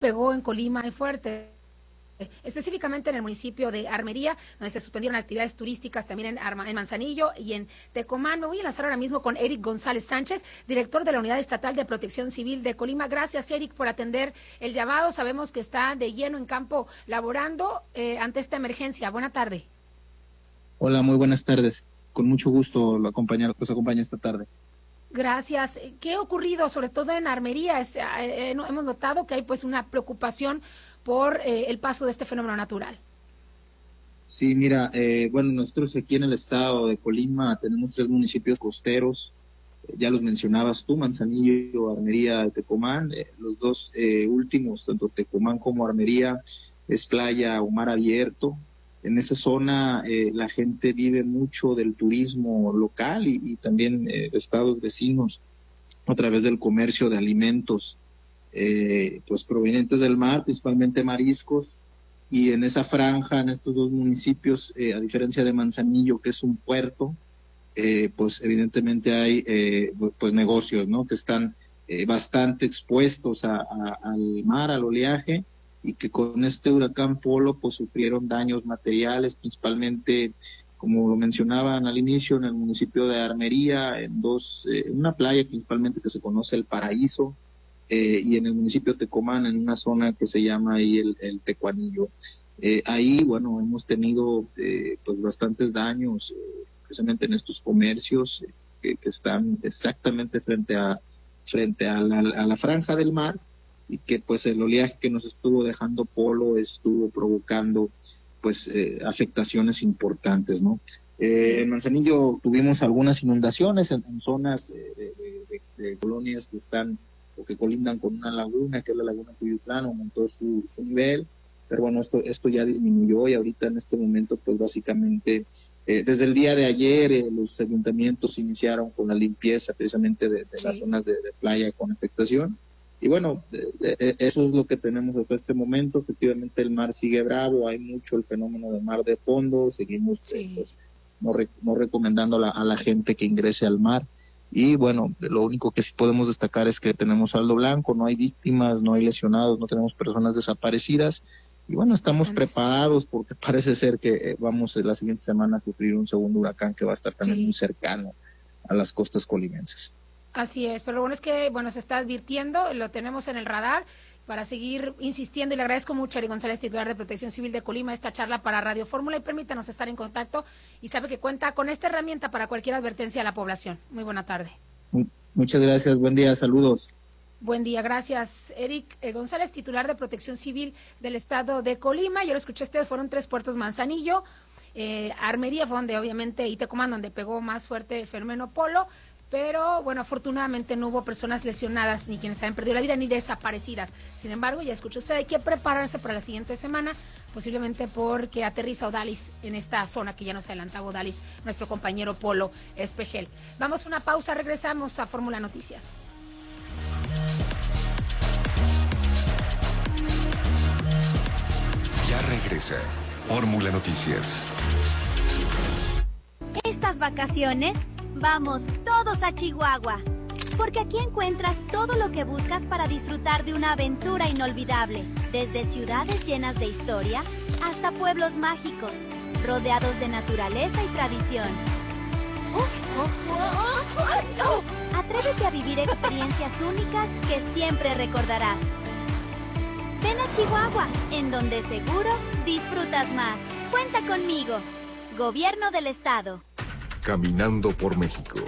pegó en Colima y fuerte, específicamente en el municipio de Armería, donde se suspendieron actividades turísticas también en Manzanillo y en Tecomán. Me voy a enlazar ahora mismo con Eric González Sánchez, director de la Unidad Estatal de Protección Civil de Colima. Gracias, Eric, por atender el llamado. Sabemos que está de lleno en campo laborando ante esta emergencia. Buena tarde. Hola, muy buenas tardes. Con mucho gusto los acompaño esta tarde. Gracias. ¿Qué ha ocurrido, sobre todo en Armería? Hemos notado que hay pues una preocupación por el paso de este fenómeno natural. Sí, mira, bueno, nosotros aquí en el estado de Colima tenemos 3 municipios costeros, ya los mencionabas tú, Manzanillo, Armería, Tecomán. Los 2 últimos, tanto Tecomán como Armería, es playa o mar abierto. En esa zona la gente vive mucho del turismo local y también de estados vecinos a través del comercio de alimentos pues provenientes del mar, principalmente mariscos. Y en esa franja, en estos 2 municipios, a diferencia de Manzanillo, que es un puerto, pues evidentemente hay pues negocios, ¿no?, que están bastante expuestos al mar, al oleaje, y que con este huracán Polo pues sufrieron daños materiales, principalmente, como lo mencionaban al inicio, en el municipio de Armería, en una playa principalmente que se conoce El Paraíso, y en el municipio de Tecomán, en una zona que se llama ahí el Tecuanillo. Ahí, bueno, hemos tenido pues bastantes daños, precisamente en estos comercios que están exactamente frente a la franja del mar, y que pues el oleaje que nos estuvo dejando Polo estuvo provocando pues afectaciones importantes, ¿no? En Manzanillo tuvimos algunas inundaciones en zonas de colonias que están o que colindan con una laguna, que es la laguna Cuyutlán, aumentó su nivel, pero bueno, esto ya disminuyó, y ahorita en este momento pues básicamente desde el día de ayer los ayuntamientos iniciaron con la limpieza precisamente de las zonas de playa con afectación. Y bueno, eso es lo que tenemos hasta este momento. Efectivamente el mar sigue bravo, hay mucho el fenómeno de mar de fondo, seguimos pues, no recomendando a la gente que ingrese al mar. Y bueno, lo único que sí podemos destacar es que tenemos saldo blanco, no hay víctimas, no hay lesionados, no tenemos personas desaparecidas. Y bueno, estamos preparados porque parece ser que vamos la siguiente semana a sufrir un segundo huracán que va a estar también muy cercano a las costas colimenses. Así es, pero lo bueno es que se está advirtiendo, lo tenemos en el radar para seguir insistiendo, y le agradezco mucho a Eric González, titular de Protección Civil de Colima, esta charla para Radio Fórmula, y permítanos estar en contacto, y sabe que cuenta con esta herramienta para cualquier advertencia a la población. Muy buena tarde. Muchas gracias, buen día, saludos. Buen día, gracias. Eric González, titular de Protección Civil del Estado de Colima. Yo lo escuché, fueron 3 puertos: Manzanillo, Armería fue donde obviamente, y Tecomán, donde pegó más fuerte el fenómeno Polo. Pero bueno, afortunadamente no hubo personas lesionadas, ni quienes hayan perdido la vida, ni desaparecidas. Sin embargo, ya escuchó usted, hay que prepararse para la siguiente semana, posiblemente porque aterriza Odalis en esta zona que ya nos adelantaba Odalis, nuestro compañero Polo Espejel. Vamos a una pausa, regresamos a Fórmula Noticias. Ya regresa Fórmula Noticias. Estas vacaciones vamos todos a Chihuahua, porque aquí encuentras todo lo que buscas para disfrutar de una aventura inolvidable, desde ciudades llenas de historia hasta pueblos mágicos, rodeados de naturaleza y tradición. Atrévete a vivir experiencias únicas que siempre recordarás. Ven a Chihuahua, en donde seguro disfrutas más. Cuenta conmigo. Gobierno del Estado. Caminando por México.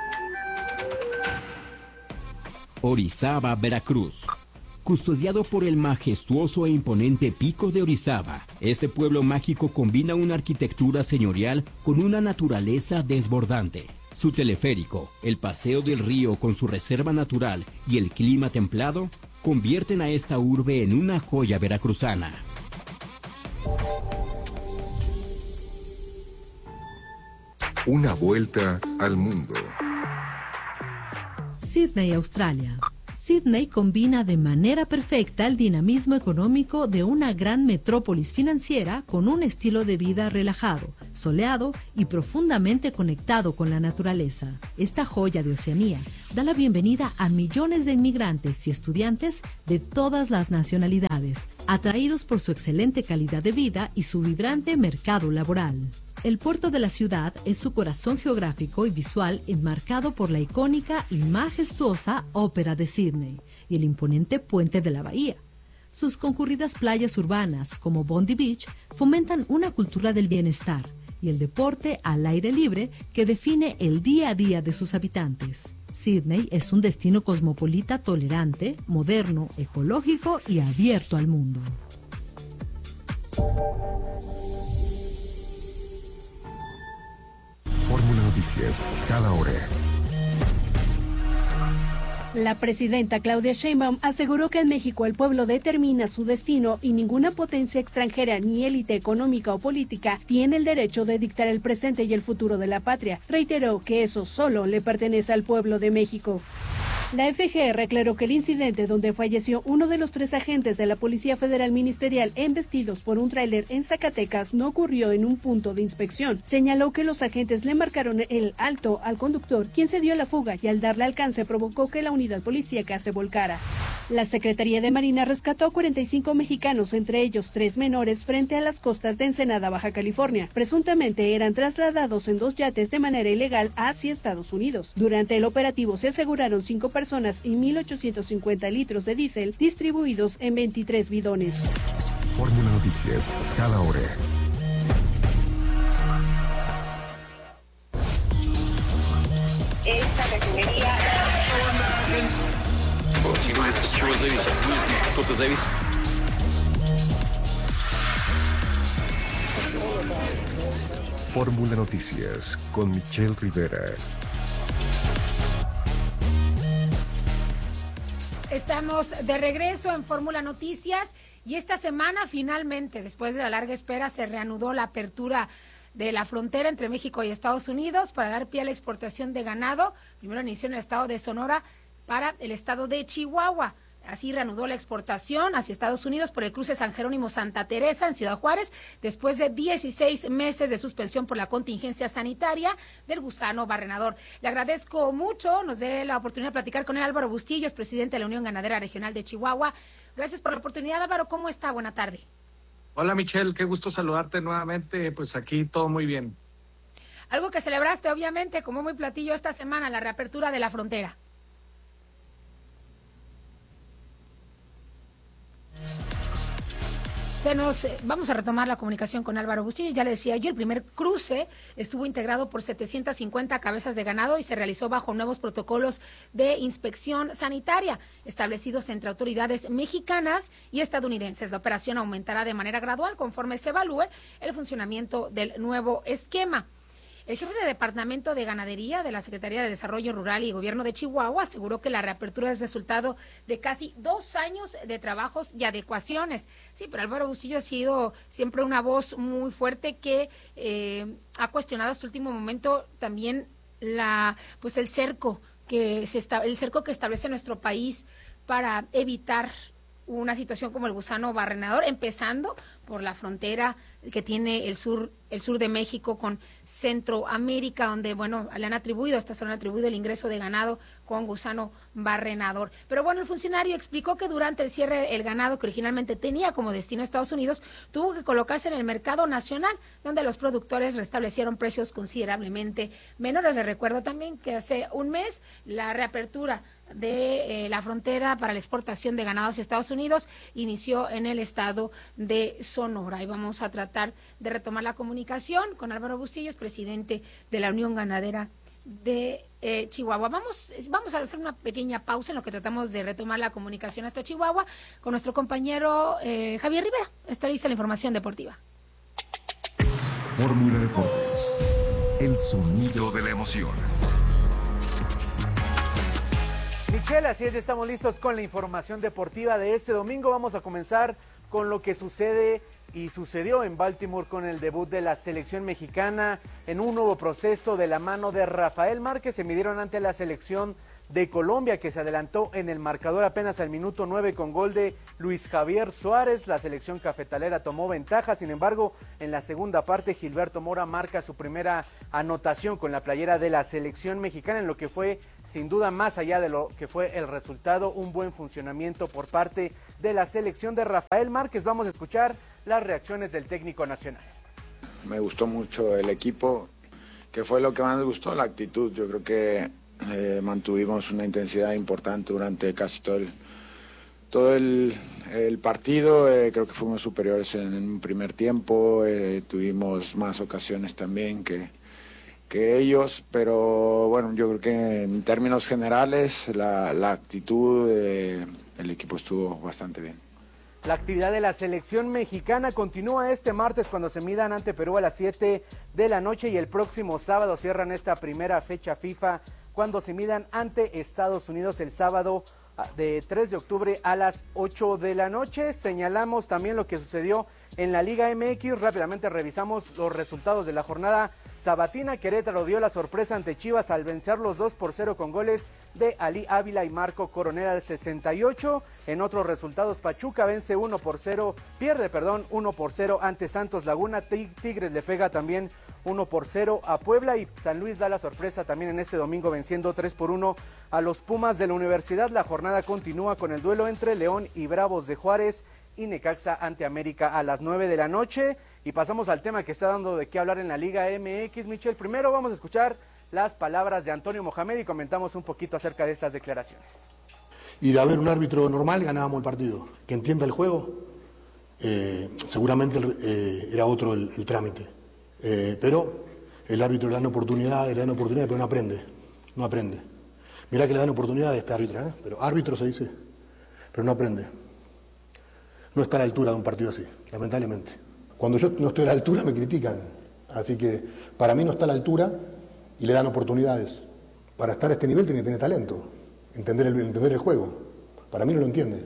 Orizaba, Veracruz. Custodiado por el majestuoso e imponente Pico de Orizaba, este pueblo mágico combina una arquitectura señorial con una naturaleza desbordante. Su teleférico, el paseo del río con su reserva natural y el clima templado convierten a esta urbe en una joya veracruzana. Una vuelta al mundo. Sydney, Australia. Sídney combina de manera perfecta el dinamismo económico de una gran metrópolis financiera con un estilo de vida relajado, soleado y profundamente conectado con la naturaleza. Esta joya de Oceanía da la bienvenida a millones de inmigrantes y estudiantes de todas las nacionalidades, atraídos por su excelente calidad de vida y su vibrante mercado laboral. El puerto de la ciudad es su corazón geográfico y visual enmarcado por la icónica y majestuosa Ópera de Sídney y el imponente puente de la bahía. Sus concurridas playas urbanas, como Bondi Beach, fomentan una cultura del bienestar y el deporte al aire libre que define el día a día de sus habitantes. Sídney es un destino cosmopolita tolerante, moderno, ecológico y abierto al mundo. Fórmula Noticias, cada hora. La presidenta Claudia Sheinbaum aseguró que en México el pueblo determina su destino y ninguna potencia extranjera ni élite económica o política tiene el derecho de dictar el presente y el futuro de la patria. Reiteró que eso solo le pertenece al pueblo de México. La FGR aclaró que el incidente donde falleció uno de los 3 agentes de la Policía Federal Ministerial embestidos por un tráiler en Zacatecas no ocurrió en un punto de inspección. Señaló que los agentes le marcaron el alto al conductor, quien se dio a la fuga y al darle alcance provocó que la unidad policíaca se volcara. La Secretaría de Marina rescató a 45 mexicanos, entre ellos 3 menores, frente a las costas de Ensenada, Baja California. Presuntamente eran trasladados en 2 yates de manera ilegal hacia Estados Unidos. Durante el operativo se aseguraron 5 personas y 1.850 litros de diésel distribuidos en 23 bidones. Fórmula Noticias, cada hora. Esta refinería... Fórmula Noticias con Michelle Rivera. Estamos de regreso en Fórmula Noticias y esta semana finalmente, después de la larga espera, se reanudó la apertura de la frontera entre México y Estados Unidos para dar pie a la exportación de ganado. Primero inició en el estado de Sonora para el estado de Chihuahua. Así reanudó la exportación hacia Estados Unidos por el cruce San Jerónimo-Santa Teresa en Ciudad Juárez, después de 16 meses de suspensión por la contingencia sanitaria del gusano barrenador. Le agradezco mucho, nos dé la oportunidad de platicar con él. Álvaro Bustillos, presidente de la Unión Ganadera Regional de Chihuahua. Gracias por la oportunidad, Álvaro. ¿Cómo está? Buena tarde. Hola, Michelle, qué gusto saludarte nuevamente. Pues aquí todo muy bien. Algo que celebraste, obviamente, como muy platillo esta semana, la reapertura de la frontera. Vamos a retomar la comunicación con Álvaro Bustillo. Ya le decía yo, el primer cruce estuvo integrado por 750 cabezas de ganado y se realizó bajo nuevos protocolos de inspección sanitaria establecidos entre autoridades mexicanas y estadounidenses. La operación aumentará de manera gradual conforme se evalúe el funcionamiento del nuevo esquema. El jefe de Departamento de Ganadería de la Secretaría de Desarrollo Rural y Gobierno de Chihuahua aseguró que la reapertura es resultado de casi 2 años de trabajos y adecuaciones. Sí, pero Álvaro Bustillo ha sido siempre una voz muy fuerte que ha cuestionado hasta el último momento también el cerco que establece nuestro país para evitar una situación como el gusano barrenador, empezando por la frontera que tiene el sur de México con Centroamérica, donde, le han atribuido el ingreso de ganado con gusano barrenador. Pero bueno, el funcionario explicó que durante el cierre el ganado que originalmente tenía como destino a Estados Unidos tuvo que colocarse en el mercado nacional, donde los productores restablecieron precios considerablemente menores. Les recuerdo también que hace un mes la reapertura de la frontera para la exportación de ganado hacia Estados Unidos inició en el estado de Sonora. Y vamos a tratar de retomar la comunicación con Álvaro Bustillos, presidente de la Unión Ganadera de Chihuahua. Vamos a hacer una pequeña pausa en lo que tratamos de retomar la comunicación hasta Chihuahua con nuestro compañero Javier Rivera. Está lista la información deportiva. Fórmula Deportes, el sonido de la emoción. Michelle, así es, ya estamos listos con la información deportiva de este domingo. Vamos a comenzar con lo que sucede y sucedió en Baltimore con el debut de la selección mexicana en un nuevo proceso de la mano de Rafael Márquez. Se midieron ante la selección de Colombia, que se adelantó en el marcador apenas al minuto 9 con gol de Luis Javier Suárez. La selección cafetalera tomó ventaja, sin embargo, en la segunda parte Gilberto Mora marca su primera anotación con la playera de la selección mexicana, en lo que fue, sin duda, más allá de lo que fue el resultado, un buen funcionamiento por parte de la selección de Rafael Márquez. Vamos a escuchar las reacciones del técnico nacional. Me gustó mucho el equipo, que fue lo que más me gustó, la actitud. Yo creo que mantuvimos una intensidad importante durante casi todo el partido. Creo que fuimos superiores en un primer tiempo, tuvimos más ocasiones también que ellos, pero bueno, yo creo que en términos generales la actitud del equipo estuvo bastante bien. La actividad de la selección mexicana continúa este martes cuando se midan ante Perú a las 7 de la noche y el próximo sábado cierran esta primera fecha FIFA cuando se midan ante Estados Unidos el sábado de 3 de octubre a las 8 de la noche. Señalamos también lo que sucedió en la Liga MX. Rápidamente revisamos los resultados de la jornada sabatina. Querétaro dio la sorpresa ante Chivas al vencerlos 2-0 con goles de Ali Ávila y Marco Coronel al 68. En otros resultados, Pachuca vence pierde 1-0 ante Santos Laguna. Tigres le pega también 1-0 a Puebla y San Luis da la sorpresa también en este domingo venciendo 3-1 a los Pumas de la Universidad. La jornada continúa con el duelo entre León y Bravos de Juárez y Necaxa ante América a las 9 de la noche. Y pasamos al tema que está dando de qué hablar en la Liga MX, Michel. Primero vamos a escuchar las palabras de Antonio Mohamed y comentamos un poquito acerca de estas declaraciones. Y de haber un árbitro normal ganábamos el partido, que entienda el juego, seguramente era otro el trámite. Pero el árbitro le dan oportunidades, pero no aprende. Mirá que le dan oportunidades a este árbitro, pero árbitro se dice, pero no aprende. No está a la altura de un partido así, lamentablemente. Cuando yo no estoy a la altura me critican, así que para mí no está a la altura y le dan oportunidades. Para estar a este nivel tiene que tener talento, entender el juego. Para mí no entiende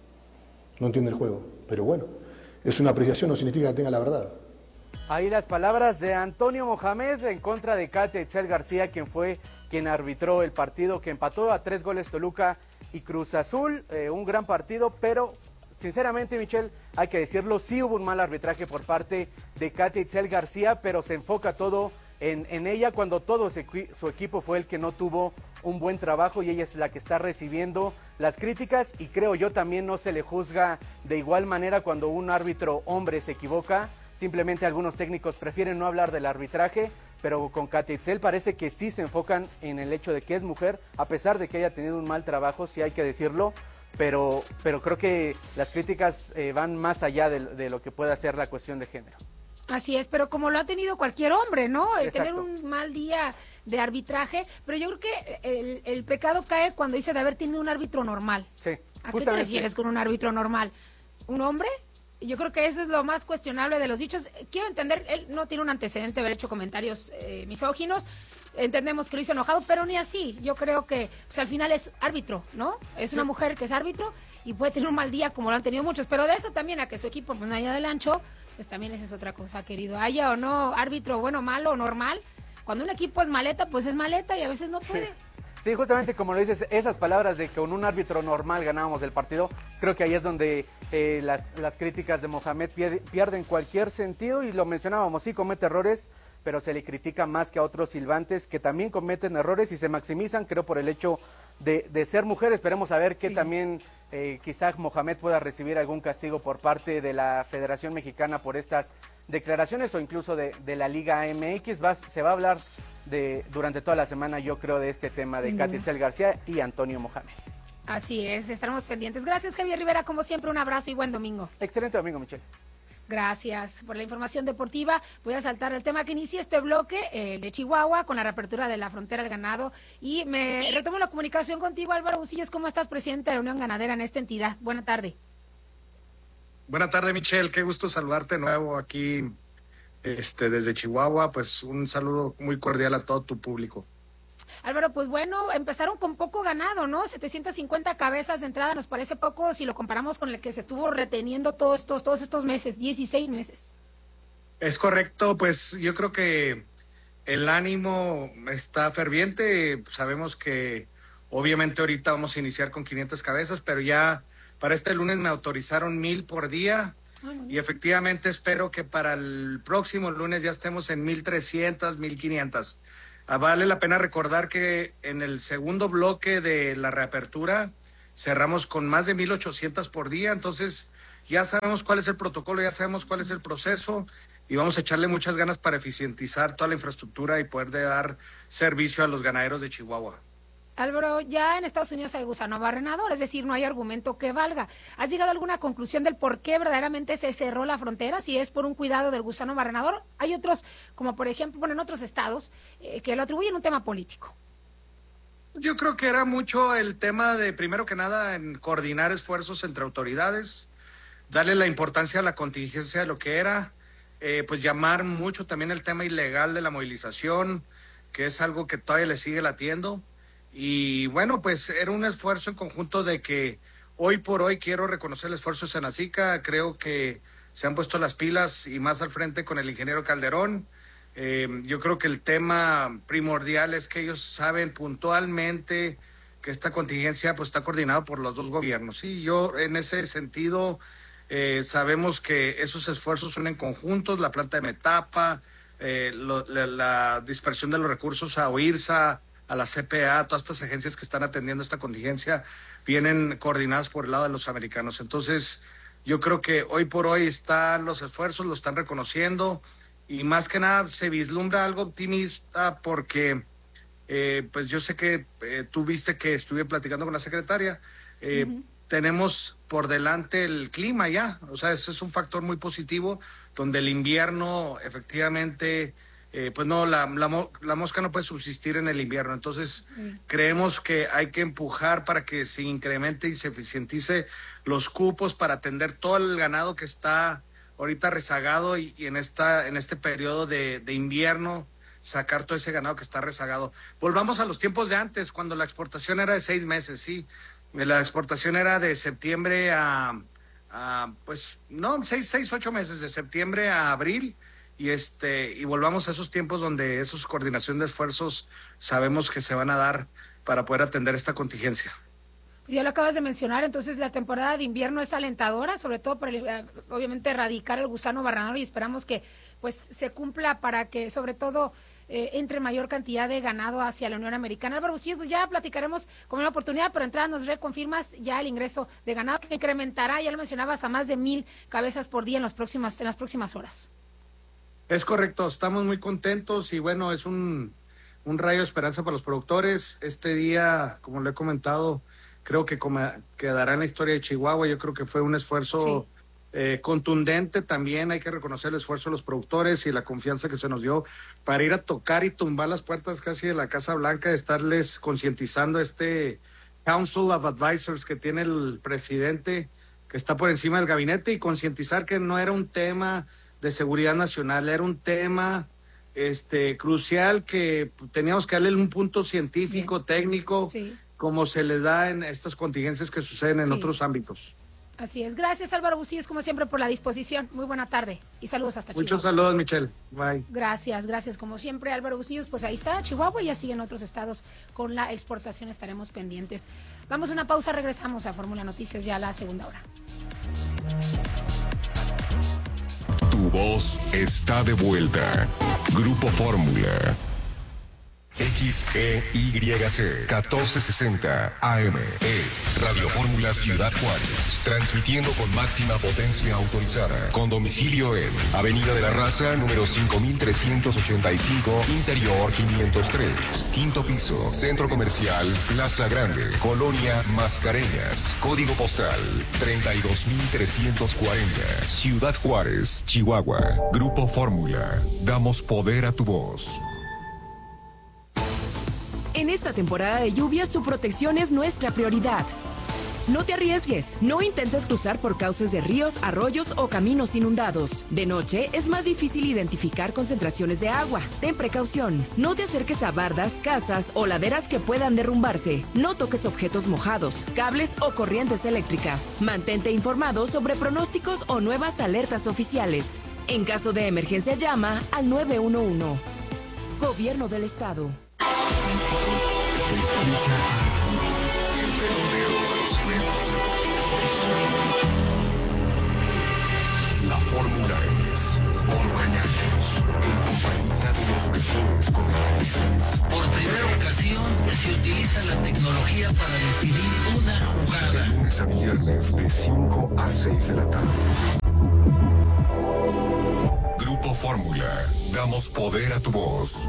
el juego, pero bueno, es una apreciación, no significa que tenga la verdad. Ahí las palabras de Antonio Mohamed en contra de Katia Itzel García, quien arbitró el partido, que empató a 3 goles Toluca y Cruz Azul. Un gran partido, pero sinceramente, Michel, hay que decirlo, sí hubo un mal arbitraje por parte de Katia Itzel García, pero se enfoca todo en ella cuando todo su equipo fue el que no tuvo un buen trabajo y ella es la que está recibiendo las críticas y creo yo también no se le juzga de igual manera cuando un árbitro hombre se equivoca. Simplemente algunos técnicos prefieren no hablar del arbitraje, pero con Katia Itzel parece que sí se enfocan en el hecho de que es mujer, a pesar de que haya tenido un mal trabajo, sí hay que decirlo. Pero creo que las críticas van más allá de lo que pueda ser la cuestión de género. Así es, pero como lo ha tenido cualquier hombre, ¿no? El Exacto. tener un mal día de arbitraje, pero yo creo que el pecado cae cuando dice de haber tenido un árbitro normal. Sí, ¿A qué te refieres con un árbitro normal? ¿Un hombre? Yo creo que eso es lo más cuestionable de los dichos. Quiero entender, él no tiene un antecedente de haber hecho comentarios misóginos. Entendemos que lo hizo enojado, pero ni así. Yo creo que pues, al final es árbitro, ¿no? Es una mujer que es árbitro y puede tener un mal día como lo han tenido muchos. Pero de eso también a que su equipo pues, no haya del ancho, pues también esa es otra cosa, querido. Haya o no árbitro bueno, malo o normal. Cuando un equipo es maleta, pues es maleta y a veces no puede. Sí, justamente como lo dices, esas palabras de que con un árbitro normal ganábamos el partido, creo que ahí es donde las críticas de Mohamed pierden cualquier sentido y lo mencionábamos, sí comete errores, pero se le critica más que a otros silbantes que también cometen errores y se maximizan, creo, por el hecho de ser mujer. Esperemos a ver que también quizás Mohamed pueda recibir algún castigo por parte de la Federación Mexicana por estas declaraciones o incluso de la Liga MX. Se va a hablar durante toda la semana, yo creo, de este tema de Katia Itzel García y Antonio Mohamed. Así es, estaremos pendientes. Gracias, Javier Rivera, como siempre, un abrazo y buen domingo. Excelente domingo, Michelle. Gracias por la información deportiva. Voy a saltar al tema que inicia este bloque, de Chihuahua, con la reapertura de la frontera del ganado. Y me retomo la comunicación contigo, Álvaro Bucillos. ¿Cómo estás, presidente de la Unión Ganadera en esta entidad? Buena tarde. Buena tarde, Michelle. Qué gusto saludarte de nuevo aquí desde Chihuahua. Pues un saludo muy cordial a todo tu público. Álvaro, pues bueno, empezaron con poco ganado, ¿no? 750 cabezas de entrada, nos parece poco si lo comparamos con el que se estuvo reteniendo todos estos meses, 16 meses. Es correcto, pues yo creo que el ánimo está ferviente. Sabemos que Obviamente ahorita vamos a iniciar con 500 cabezas, pero ya para este lunes me autorizaron 1,000 por día. Y efectivamente espero que para el próximo lunes ya estemos en 1,300, 1,500. Vale la pena recordar que en el segundo bloque de la reapertura cerramos con más de 1,800 por día, entonces ya sabemos cuál es el protocolo, ya sabemos cuál es el proceso y vamos a echarle muchas ganas para eficientizar toda la infraestructura y poder dar servicio a los ganaderos de Chihuahua. Álvaro, ya en Estados Unidos hay gusano barrenador, es decir, no hay argumento que valga. ¿Has llegado a alguna conclusión del por qué verdaderamente se cerró la frontera? Si es por un cuidado del gusano barrenador. Hay otros, como por ejemplo, en otros estados, que lo atribuyen a un tema político. Yo creo que era mucho el tema de, primero que nada, en coordinar esfuerzos entre autoridades, darle la importancia a la contingencia de lo que era, pues llamar mucho también el tema ilegal de la movilización, que es algo que todavía le sigue latiendo. Y bueno, pues era un esfuerzo en conjunto de que hoy por hoy quiero reconocer el esfuerzo de Senacica. Creo que se han puesto las pilas y más al frente con el ingeniero Calderón. Yo creo que el tema primordial es que ellos saben puntualmente que esta contingencia pues está coordinada por los dos gobiernos. Y yo en ese sentido sabemos que esos esfuerzos son en conjuntos, la planta de Metapa, la dispersión de los recursos a OIRSA, a la CPA, todas estas agencias que están atendiendo esta contingencia vienen coordinadas por el lado de los americanos. Entonces, yo creo que hoy por hoy están los esfuerzos, lo están reconociendo y más que nada se vislumbra algo optimista porque, pues yo sé que tú viste que estuve platicando con la secretaria, tenemos por delante el clima ya, o sea, ese es un factor muy positivo donde el invierno efectivamente... pues no, la mosca no puede subsistir en el invierno, entonces creemos que hay que empujar para que se incremente y se eficientice los cupos para atender todo el ganado que está ahorita rezagado y en este periodo de invierno sacar todo ese ganado que está rezagado. Volvamos a los tiempos de antes, cuando la exportación era de 6 meses, sí, la exportación era de septiembre pues no, 8 meses, de septiembre a abril. Y volvamos a esos tiempos donde esas coordinación de esfuerzos sabemos que se van a dar para poder atender esta contingencia. Ya lo acabas de mencionar, entonces la temporada de invierno es alentadora, sobre todo por obviamente erradicar el gusano barrenador y esperamos que pues se cumpla para que sobre todo entre mayor cantidad de ganado hacia la Unión Americana. Álvaro Bustillos, pues ya platicaremos con una oportunidad, pero entrada nos reconfirmas ya el ingreso de ganado que incrementará, ya lo mencionabas, a más de 1,000 cabezas por día en las próximas horas. Es correcto, estamos muy contentos y bueno, es un rayo de esperanza para los productores. Este día, como lo he comentado, creo que quedará en la historia de Chihuahua. Yo creo que fue un esfuerzo contundente también. Hay que reconocer el esfuerzo de los productores y la confianza que se nos dio para ir a tocar y tumbar las puertas casi de la Casa Blanca, estarles concientizando este Council of Advisors que tiene el presidente, que está por encima del gabinete, y concientizar que no era un tema de seguridad nacional, era un tema crucial que teníamos que darle un punto científico, técnico, como se le da en estas contingencias que suceden en otros ámbitos. Así es. Gracias, Álvaro Bustillos, como siempre, por la disposición. Muy buena tarde y saludos hasta Chihuahua. Muchos saludos, Michelle. Bye. Gracias, como siempre, Álvaro Bustillos. Pues ahí está, Chihuahua, y así en otros estados con la exportación estaremos pendientes. Vamos a una pausa, regresamos a Fórmula Noticias ya a la segunda hora. Tu voz está de vuelta. Grupo Fórmula. XEYC 1460 AM es Radio Fórmula Ciudad Juárez, transmitiendo con máxima potencia autorizada, con domicilio en Avenida de la Raza, número 5385, Interior 503, quinto piso, Centro Comercial Plaza Grande, Colonia Mascareñas, código postal 32340, Ciudad Juárez, Chihuahua. Grupo Fórmula, damos poder a tu voz. En esta temporada de lluvias, tu protección es nuestra prioridad. No te arriesgues, no intentes cruzar por cauces de ríos, arroyos o caminos inundados. De noche es más difícil identificar concentraciones de agua. Ten precaución, no te acerques a bardas, casas o laderas que puedan derrumbarse. No toques objetos mojados, cables o corrientes eléctricas. Mantente informado sobre pronósticos o nuevas alertas oficiales. En caso de emergencia, llama al 911. Gobierno del Estado. Escucha Fórmula E por mañaneros, en compañía de los mejores comentaristas. Por primera ocasión se utiliza la tecnología para decidir una jugada. De lunes a viernes de 5 a 6 de la tarde. Grupo Fórmula, damos poder a tu voz.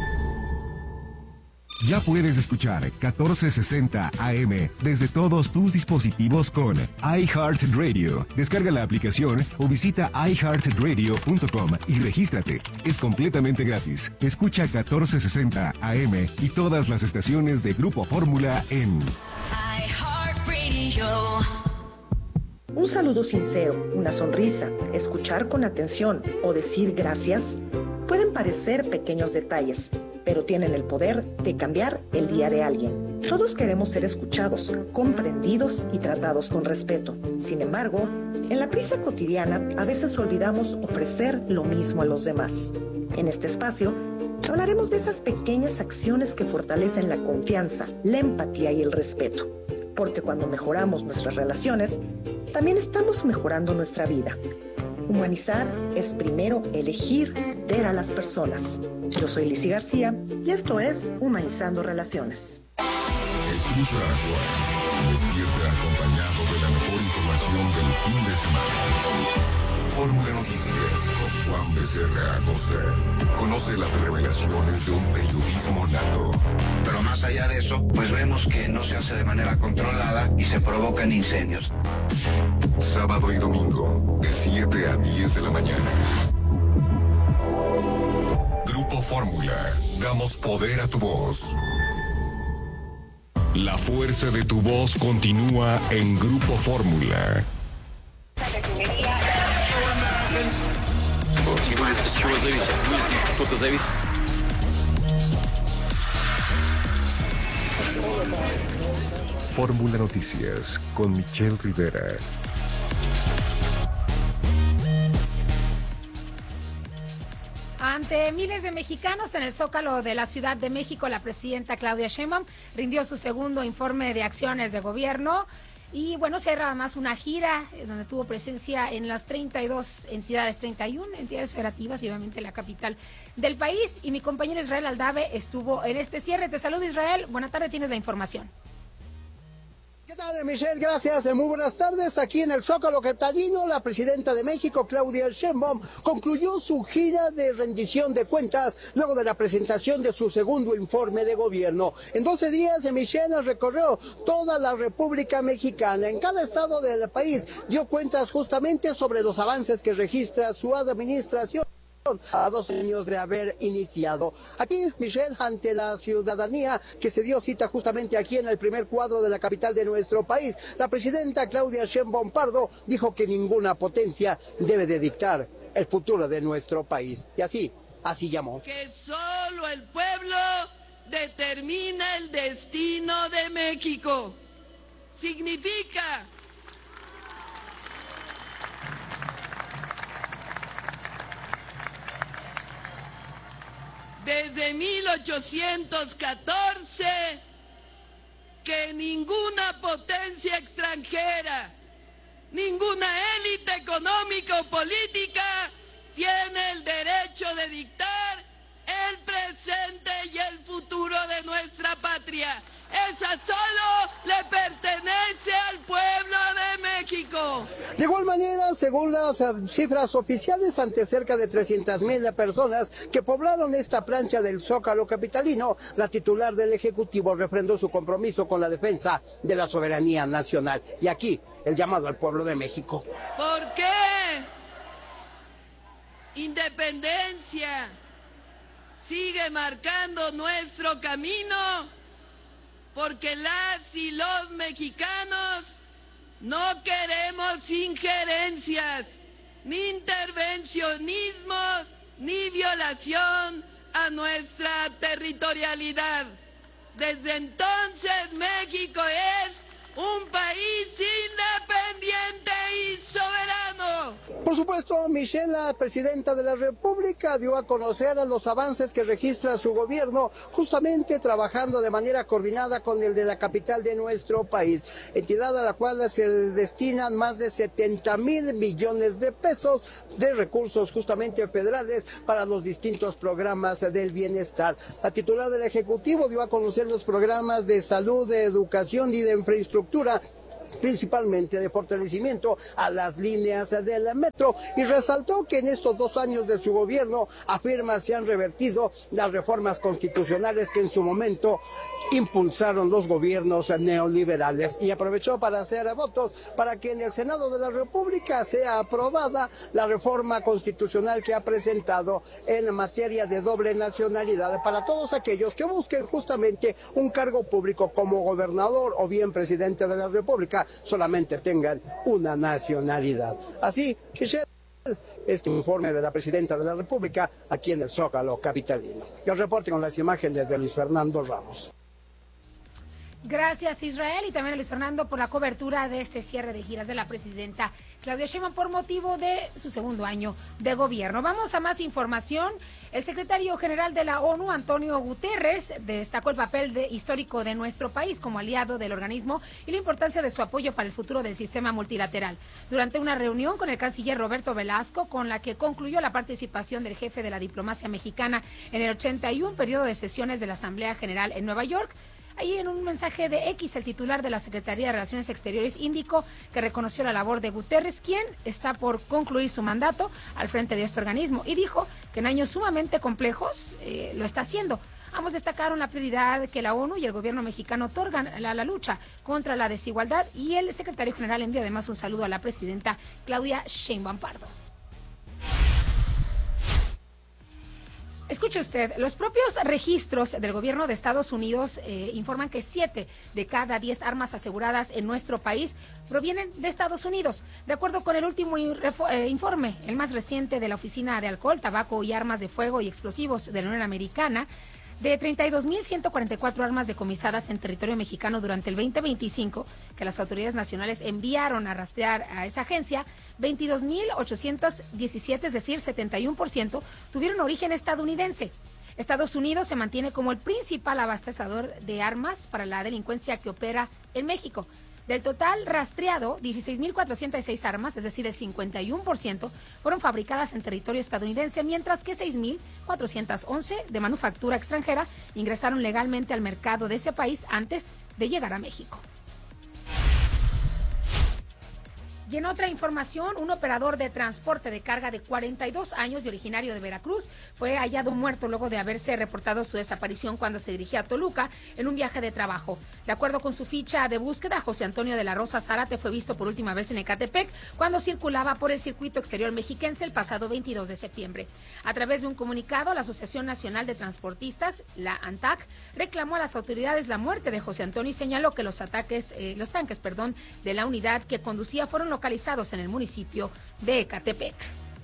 Ya puedes escuchar 1460 AM desde todos tus dispositivos con iHeartRadio. Descarga la aplicación o visita iHeartRadio.com y regístrate. Es completamente gratis. Escucha 1460 AM y todas las estaciones de Grupo Fórmula en iHeartRadio. Un saludo sincero, una sonrisa, escuchar con atención o decir gracias pueden parecer pequeños detalles, pero tienen el poder de cambiar el día de alguien. Todos queremos ser escuchados, comprendidos y tratados con respeto. Sin embargo, en la prisa cotidiana, a veces olvidamos ofrecer lo mismo a los demás. En este espacio, hablaremos de esas pequeñas acciones que fortalecen la confianza, la empatía y el respeto. Porque cuando mejoramos nuestras relaciones, también estamos mejorando nuestra vida. Humanizar es primero elegir ver a las personas. Yo soy Lizy García y esto es Humanizando Relaciones. Escucha a Juan. Despierta acompañado de la mejor información del fin de semana. Fórmula Noticias con Juan Becerra Acosta. Conoce las revelaciones de un periodismo nato. Pero más allá de eso, pues vemos que no se hace de manera controlada y se provocan incendios. Sábado y domingo, de 7 a 10 de la mañana. Grupo Fórmula, damos poder a tu voz. La fuerza de tu voz continúa en Grupo Fórmula. Fórmula Noticias con Michelle Rivera. Ante miles de mexicanos en el Zócalo de la Ciudad de México, la presidenta Claudia Sheinbaum rindió su segundo informe de acciones de gobierno. Y bueno, cierra además una gira donde tuvo presencia en las 32 entidades, 31 entidades federativas y obviamente la capital del país. Y mi compañero Israel Aldave estuvo en este cierre. Te saludo, Israel. Buenas tardes, tienes la información. ¿Qué tal, Michelle? Gracias. Muy buenas tardes. Aquí en el Zócalo capitalino, la presidenta de México, Claudia Sheinbaum, concluyó su gira de rendición de cuentas luego de la presentación de su segundo informe de gobierno. En 12 días, Michelle recorrió toda la República Mexicana. En cada estado del país dio cuentas justamente sobre los avances que registra su administración a 2 años de haber iniciado. Aquí, Michelle, ante la ciudadanía que se dio cita justamente aquí en el primer cuadro de la capital de nuestro país, la presidenta Claudia Sheinbaum Pardo dijo que ninguna potencia debe de dictar el futuro de nuestro país. Y así llamó. Que solo el pueblo determina el destino de México. Significa desde 1814 que ninguna potencia extranjera, ninguna élite económica o política tiene el derecho de dictar el presente y el futuro de nuestra patria. Esa solo le pertenece al pueblo de México. De igual manera, según las cifras oficiales, ante cerca de 300,000 personas que poblaron esta plancha del Zócalo capitalino, la titular del Ejecutivo refrendó su compromiso con la defensa de la soberanía nacional. Y aquí, el llamado al pueblo de México. ¿Por qué? Independencia sigue marcando nuestro camino. Porque las y los mexicanos no queremos injerencias, ni intervencionismos, ni violación a nuestra territorialidad. Desde entonces México es un país independiente y soberano. Por Por supuesto, Michelle, la presidenta de la República, dio a conocer los avances que registra su gobierno, justamente trabajando de manera coordinada con el de la capital de nuestro país, entidad a la cual se destinan más de 70,000 millones de pesos de recursos justamente federales para los distintos programas del bienestar. La titular del Ejecutivo dio a conocer los programas de salud, de educación y de infraestructura, principalmente de fortalecimiento a las líneas del metro, y resaltó que en estos 2 años de su gobierno, afirma, se han revertido las reformas constitucionales que en su momento impulsaron los gobiernos neoliberales, y aprovechó para hacer votos para que en el Senado de la República sea aprobada la reforma constitucional que ha presentado en materia de doble nacionalidad para todos aquellos que busquen justamente un cargo público como gobernador o bien presidente de la República, solamente tengan una nacionalidad. Así que este informe de la presidenta de la República aquí en el Zócalo capitalino. El reporte con las imágenes de Luis Fernando Ramos. Gracias, Israel, y también a Luis Fernando por la cobertura de este cierre de giras de la presidenta Claudia Sheinbaum por motivo de su segundo año de gobierno. Vamos a más información. El secretario general de la ONU, Antonio Guterres, destacó el papel histórico de nuestro país como aliado del organismo y la importancia de su apoyo para el futuro del sistema multilateral. Durante una reunión con el canciller Roberto Velasco, con la que concluyó la participación del jefe de la diplomacia mexicana en el 81 periodo de sesiones de la Asamblea General en Nueva York, ahí en un mensaje de X, el titular de la Secretaría de Relaciones Exteriores indicó que reconoció la labor de Guterres, quien está por concluir su mandato al frente de este organismo, y dijo que en años sumamente complejos lo está haciendo. Ambos destacaron la prioridad que la ONU y el gobierno mexicano otorgan a la lucha contra la desigualdad, y el secretario general envió además un saludo a la presidenta Claudia Sheinbaum Pardo. Escuche usted, los propios registros del gobierno de Estados Unidos informan que 7 de cada 10 armas aseguradas en nuestro país provienen de Estados Unidos. De acuerdo con el último informe, el más reciente de la Oficina de Alcohol, Tabaco y Armas de Fuego y Explosivos de la Unión Americana, de 32,144 armas decomisadas en territorio mexicano durante el 2025, que las autoridades nacionales enviaron a rastrear a esa agencia, 22,817, es decir, 71%, tuvieron origen estadounidense. Estados Unidos se mantiene como el principal abastecedor de armas para la delincuencia que opera en México. Del total rastreado, 16,406 armas, es decir, el 51%, fueron fabricadas en territorio estadounidense, mientras que 6,411 de manufactura extranjera ingresaron legalmente al mercado de ese país antes de llegar a México. Y en otra información, un operador de transporte de carga de 42 años y originario de Veracruz fue hallado muerto luego de haberse reportado su desaparición cuando se dirigía a Toluca en un viaje de trabajo. De acuerdo con su ficha de búsqueda, José Antonio de la Rosa Zárate fue visto por última vez en Ecatepec cuando circulaba por el circuito exterior mexiquense el pasado 22 de septiembre. A través de un comunicado, la Asociación Nacional de Transportistas, la ANTAC, reclamó a las autoridades la muerte de José Antonio y señaló que los tanques de la unidad que conducía fueron localizados en el municipio de Ecatepec.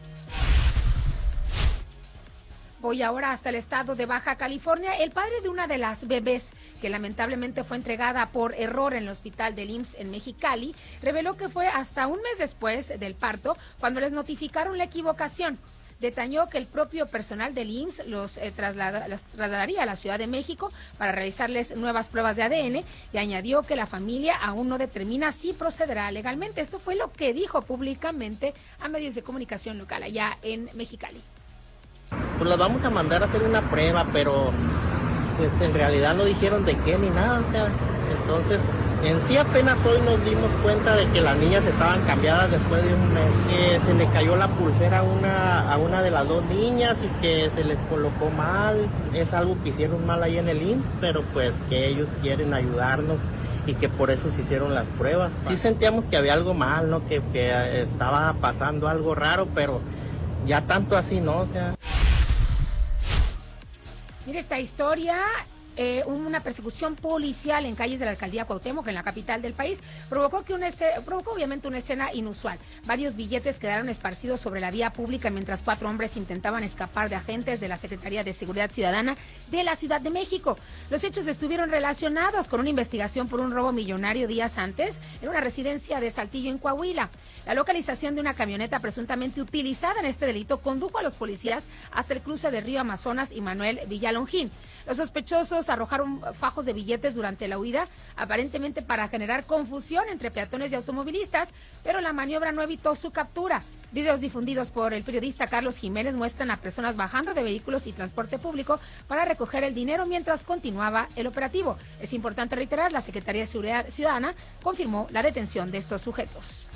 Voy ahora hasta el estado de Baja California. El padre de una de las bebés que lamentablemente fue entregada por error en el hospital del IMSS en Mexicali reveló que fue hasta un mes después del parto cuando les notificaron la equivocación. Detalló que el propio personal del IMSS los trasladaría a la Ciudad de México para realizarles nuevas pruebas de ADN, y añadió que la familia aún no determina si procederá legalmente. Esto fue lo que dijo públicamente a medios de comunicación local allá en Mexicali. Pues las vamos a mandar a hacer una prueba, pero pues en realidad no dijeron de qué ni nada, o sea, entonces en sí apenas hoy nos dimos cuenta de que las niñas estaban cambiadas después de un mes, que se le cayó la pulsera a una de las dos niñas y que se les colocó mal. Es algo que hicieron mal ahí en el IMSS, pero pues que ellos quieren ayudarnos y que por eso se hicieron las pruebas. Sí sentíamos que había algo mal, ¿no? Que estaba pasando algo raro, pero ya tanto así, ¿no? O sea... Mire esta historia. una persecución policial en calles de la alcaldía Cuauhtémoc, en la capital del país, provocó obviamente una escena inusual. Varios billetes quedaron esparcidos sobre la vía pública mientras 4 hombres intentaban escapar de agentes de la Secretaría de Seguridad Ciudadana de la Ciudad de México. Los hechos estuvieron relacionados con una investigación por un robo millonario días antes en una residencia de Saltillo, en Coahuila. La localización de una camioneta presuntamente utilizada en este delito condujo a los policías hasta el cruce de Río Amazonas y Manuel Villalongín. Los sospechosos arrojaron fajos de billetes durante la huida, aparentemente para generar confusión entre peatones y automovilistas, pero la maniobra no evitó su captura. Videos difundidos por el periodista Carlos Jiménez muestran a personas bajando de vehículos y transporte público para recoger el dinero mientras continuaba el operativo. Es importante reiterar, la Secretaría de Seguridad Ciudadana confirmó la detención de estos sujetos.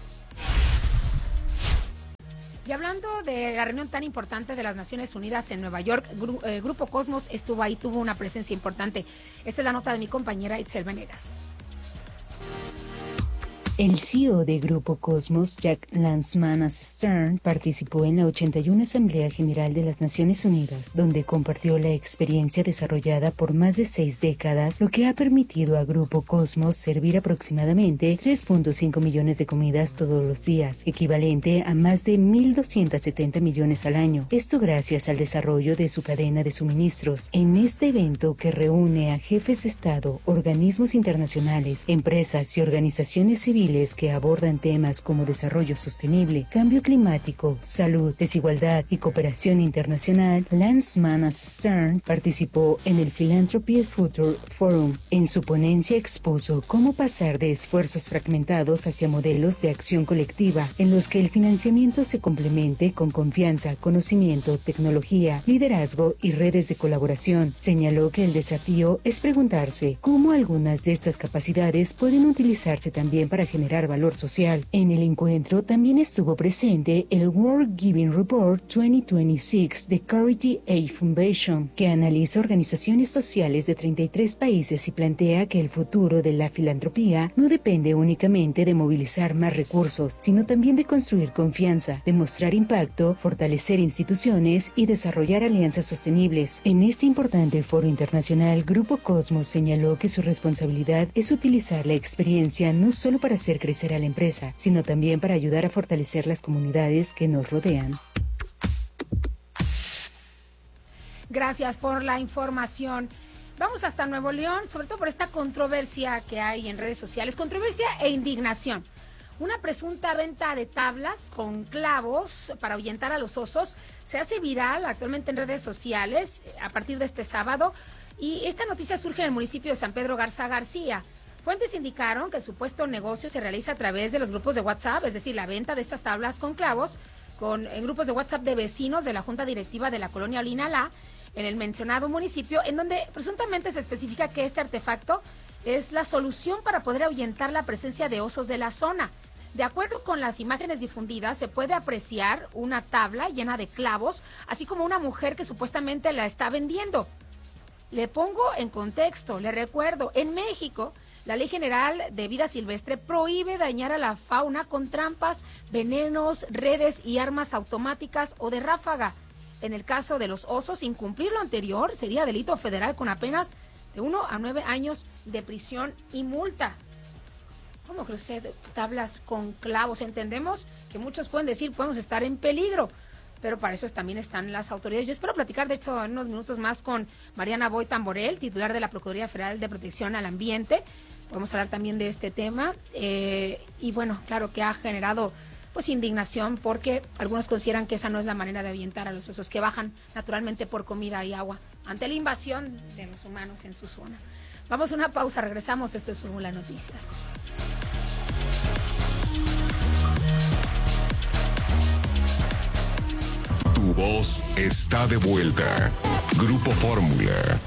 Y hablando de la reunión tan importante de las Naciones Unidas en Nueva York, Grupo Cosmos estuvo ahí, tuvo una presencia importante. Esta es la nota de mi compañera Itzel Venegas. El CEO de Grupo Cosmos, Jack Lansman-Stern, participó en la 81 Asamblea General de las Naciones Unidas, donde compartió la experiencia desarrollada por más de 6 décadas, lo que ha permitido a Grupo Cosmos servir aproximadamente 3.5 millones de comidas todos los días, equivalente a más de 1.270 millones al año. Esto gracias al desarrollo de su cadena de suministros. En este evento que reúne a jefes de Estado, organismos internacionales, empresas y organizaciones civiles que abordan temas como desarrollo sostenible, cambio climático, salud, desigualdad y cooperación internacional, Lansman-Stern participó en el Philanthropy Future Forum. En su ponencia expuso cómo pasar de esfuerzos fragmentados hacia modelos de acción colectiva en los que el financiamiento se complemente con confianza, conocimiento, tecnología, liderazgo y redes de colaboración. Señaló que el desafío es preguntarse cómo algunas de estas capacidades pueden utilizarse también para generar valor social. En el encuentro también estuvo presente el World Giving Report 2026 de Charity Aid Foundation, que analiza organizaciones sociales de 33 países y plantea que el futuro de la filantropía no depende únicamente de movilizar más recursos, sino también de construir confianza, demostrar impacto, fortalecer instituciones y desarrollar alianzas sostenibles. En este importante foro internacional, Grupo Cosmos señaló que su responsabilidad es utilizar la experiencia no solo para hacer crecer a la empresa, sino también para ayudar a fortalecer las comunidades que nos rodean. Gracias por la información. Vamos hasta Nuevo León, sobre todo por esta controversia que hay en redes sociales, controversia e indignación. Una presunta venta de tablas con clavos para ahuyentar a los osos se hace viral actualmente en redes sociales a partir de este sábado, y esta noticia surge en el municipio de San Pedro Garza García. Fuentes indicaron que el supuesto negocio se realiza a través de los grupos de WhatsApp, es decir, la venta de estas tablas con clavos en grupos de WhatsApp de vecinos de la Junta Directiva de la Colonia Olinalá, en el mencionado municipio, en donde presuntamente se especifica que este artefacto es la solución para poder ahuyentar la presencia de osos de la zona. De acuerdo con las imágenes difundidas, se puede apreciar una tabla llena de clavos, así como una mujer que supuestamente la está vendiendo. Le pongo en contexto, le recuerdo, en México, la Ley General de Vida Silvestre prohíbe dañar a la fauna con trampas, venenos, redes y armas automáticas o de ráfaga. En el caso de los osos, incumplir lo anterior sería delito federal con apenas de 1 a 9 años de prisión y multa. ¿Cómo que usted tablas con clavos? Entendemos que muchos pueden decir podemos estar en peligro, pero para eso también están las autoridades. Yo espero platicar, de hecho, en unos minutos más con Mariana Boy Tamborel, titular de la Procuraduría Federal de Protección al Ambiente. Podemos hablar también de este tema y bueno, claro que ha generado pues indignación porque algunos consideran que esa no es la manera de ahuyentar a los osos que bajan naturalmente por comida y agua ante la invasión de los humanos en su zona. Vamos a una pausa, regresamos, esto es Fórmula Noticias. Tu voz está de vuelta. Grupo Fórmula.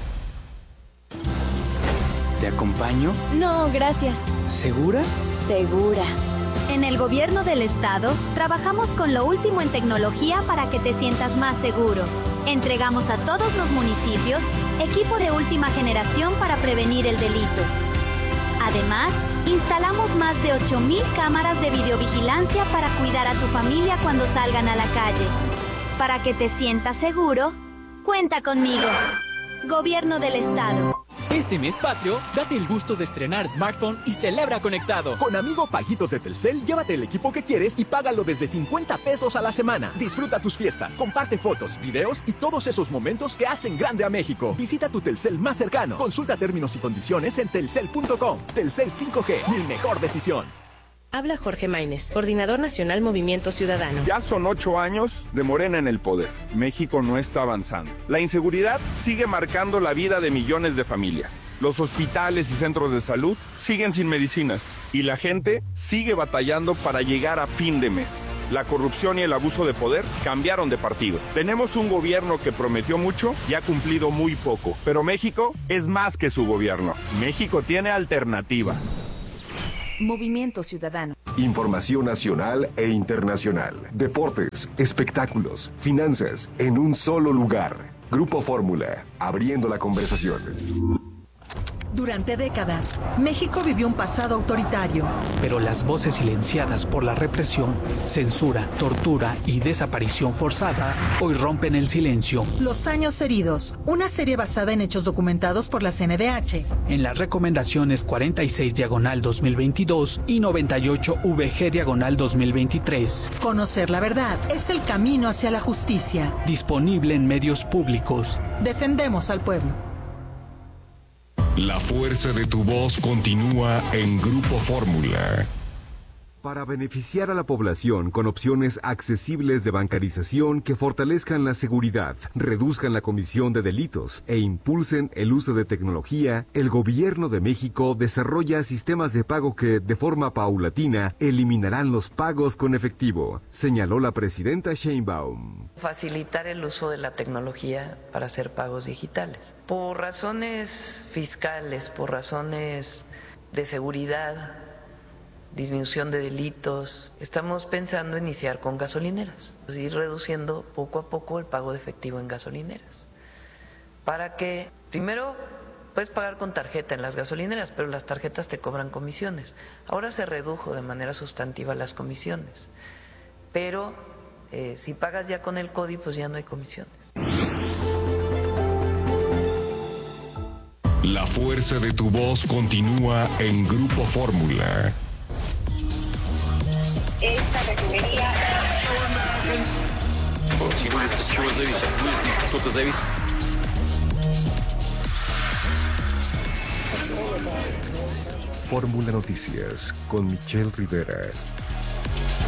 ¿Te acompaño? No, gracias. ¿Segura? Segura. En el gobierno del estado, trabajamos con lo último en tecnología para que te sientas más seguro. Entregamos a todos los municipios equipo de última generación para prevenir el delito. Además, instalamos más de 8,000 cámaras de videovigilancia para cuidar a tu familia cuando salgan a la calle. Para que te sientas seguro, cuenta conmigo. Gobierno del Estado. Este mes patrio, date el gusto de estrenar smartphone y celebra conectado. Con Amigo Paguitos de Telcel, llévate el equipo que quieres y págalo desde 50 pesos a la semana. Disfruta tus fiestas, comparte fotos, videos y todos esos momentos que hacen grande a México. Visita tu Telcel más cercano. Consulta términos y condiciones en telcel.com. Telcel 5G, mi mejor decisión. Habla Jorge Maínez, Coordinador Nacional Movimiento Ciudadano. Ya son 8 años de Morena en el poder. México no está avanzando. La inseguridad sigue marcando la vida de millones de familias. Los hospitales y centros de salud siguen sin medicinas. Y la gente sigue batallando para llegar a fin de mes. La corrupción y el abuso de poder cambiaron de partido. Tenemos un gobierno que prometió mucho y ha cumplido muy poco. Pero México es más que su gobierno. México tiene alternativa. Movimiento Ciudadano. Información nacional e internacional. Deportes, espectáculos, finanzas, en un solo lugar. Grupo Fórmula, abriendo la conversación. Durante décadas, México vivió un pasado autoritario. Pero las voces silenciadas por la represión, censura, tortura y desaparición forzada hoy rompen el silencio. Los años heridos, una serie basada en hechos documentados por la CNDH. En las recomendaciones 46/2022 y 98VG/2023. Conocer la verdad es el camino hacia la justicia. Disponible en medios públicos. Defendemos al pueblo. La fuerza de tu voz continúa en Grupo Fórmula. Para beneficiar a la población con opciones accesibles de bancarización que fortalezcan la seguridad, reduzcan la comisión de delitos e impulsen el uso de tecnología, el Gobierno de México desarrolla sistemas de pago que, de forma paulatina, eliminarán los pagos con efectivo, señaló la presidenta Sheinbaum. Facilitar el uso de la tecnología para hacer pagos digitales. Por razones fiscales, por razones de seguridad, disminución de delitos, estamos pensando iniciar con gasolineras, ir reduciendo poco a poco el pago de efectivo en gasolineras, para que primero puedes pagar con tarjeta en las gasolineras, pero las tarjetas te cobran comisiones. Ahora se redujo de manera sustantiva las comisiones, pero si pagas ya con el CODI, pues ya no hay comisiones. La fuerza de tu voz continúa en Grupo Fórmula. Esta refinería. Fórmula Noticias con Michelle Rivera.